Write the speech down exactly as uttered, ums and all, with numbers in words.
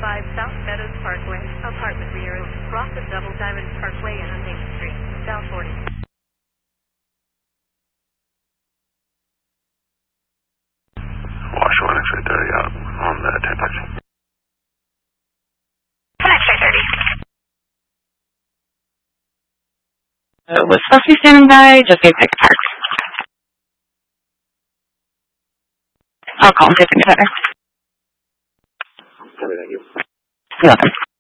five South Meadows Parkway, apartment zero, cross the Double Diamond Parkway and on Main Street, South forty. Wash one X-ray thirty out on the ten taxi. X-ray thirty. Uh, was supposed to be standing by, just gave pick park. I'll call him, take him better. Thank you. You're welcome.